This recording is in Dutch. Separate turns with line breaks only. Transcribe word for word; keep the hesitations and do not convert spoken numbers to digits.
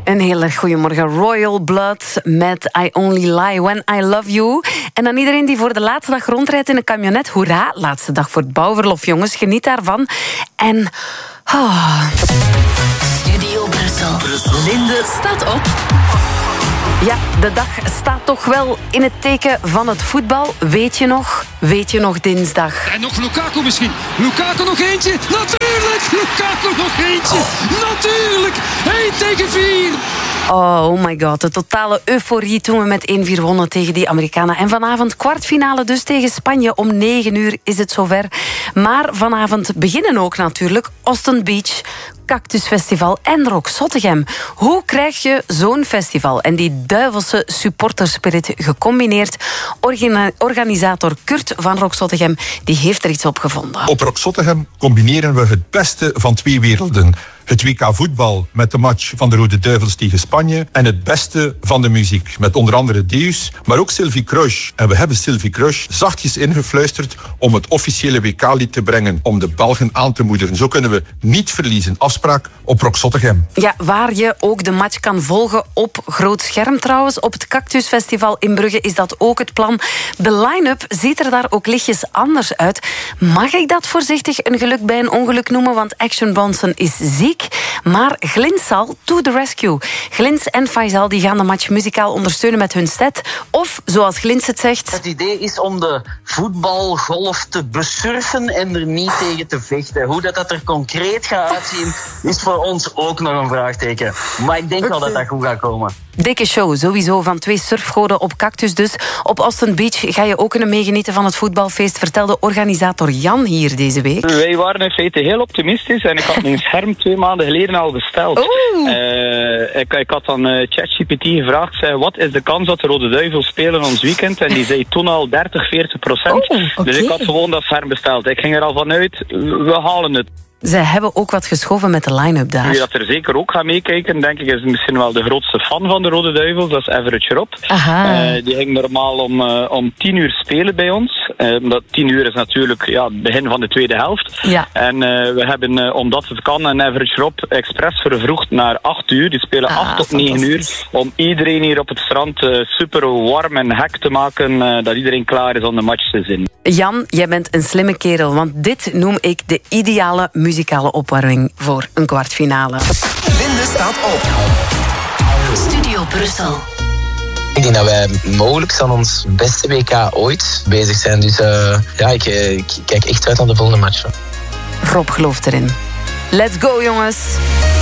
Een heel erg goeiemorgen. Royal Blood met I Only Lie When I Love You. En dan iedereen die voor de laatste dag rondrijdt in een camionet. Hoera, laatste dag voor het bouwverlof, jongens. Geniet daarvan. En... Oh.
Studio Brussel. Linde staat op.
Ja, de dag staat toch wel in het teken van het voetbal. Weet je nog? Weet je nog dinsdag?
En nog Lukaku misschien. Lukaku nog eentje. Natuurlijk! Lukaku nog eentje. Natuurlijk! één tegen vier.
Oh my god, de totale euforie toen we met één vier wonnen tegen die Amerikanen. En vanavond kwartfinale dus tegen Spanje. Om negen uur is het zover. Maar vanavond beginnen ook natuurlijk Austin Beach, Cactus Festival en Rock Zottegem. Hoe krijg je zo'n festival en die duivelse supporterspirit gecombineerd? Organa- organisator Kurt van Rock Zottegem die heeft er iets op gevonden.
Op Rock Zottegem combineren we het beste van twee werelden. Het W K voetbal met de match van de Rode Duivels tegen Spanje en het beste van de muziek met onder andere Deus, maar ook Sylvie Crush. En we hebben Sylvie Crush zachtjes ingefluisterd om het officiële W K-lied te brengen om de Belgen aan te moedigen. Zo kunnen we niet verliezen. Afspraak op Rock Zottegem.
Ja, waar je ook de match kan volgen op groot scherm trouwens. Op het Cactus Festival in Brugge is dat ook het plan. De line-up ziet er daar ook lichtjes anders uit. Mag ik dat voorzichtig een geluk bij een ongeluk noemen? Want Action Bronson is ziek. Maar Glins zal to the rescue. Glins en Faisal die gaan de match muzikaal ondersteunen met hun set. Of, zoals Glins het zegt...
Het idee is om de voetbalgolf te besurfen en er niet tegen te vechten. Hoe dat, dat er concreet gaat uitzien, is voor ons ook nog een vraagteken. Maar ik denk wel dat dat goed gaat komen.
Dikke show, sowieso, van twee surfgoden op Cactus dus. Op Austin Beach ga je ook kunnen meegenieten van het voetbalfeest, vertelde organisator Jan hier deze week.
Wij waren in feite heel optimistisch en ik had mijn scherm twee maanden geleden al besteld. Uh, ik, ik had dan uh, ChatGPT gevraagd, zei, wat is de kans dat de Rode Duivels spelen ons weekend? En die zei toen al dertig, veertig procent.
Oh, okay.
Dus ik had gewoon dat scherm besteld. Ik ging er al vanuit, we halen het.
Ze hebben ook wat geschoven met de line-up daar.
Wie dat er zeker ook gaat meekijken, denk ik, is misschien wel de grootste fan van de Rode Duivels. Dat is Everett Rob. Uh, die ging normaal om, uh, om tien uur spelen bij ons. Uh, omdat tien uur is natuurlijk ja, het begin van de tweede helft.
Ja.
En uh, we hebben, uh, omdat het kan, en Everett Rob expres vervroegd naar acht uur. Die spelen acht
ah,
tot negen uur. Om iedereen hier op het strand uh, super warm en hek te maken. Uh, dat iedereen klaar is om de match te zien.
Jan, jij bent een slimme kerel. Want dit noem ik de ideale muzikale opwarming voor een kwartfinale.
Linde staat op. Studio Brussel.
Ik denk dat wij mogelijk aan ons beste W K ooit bezig zijn. Dus uh, ja, ik, ik kijk echt uit naar de volgende match.
Rob gelooft erin. Let's go, jongens.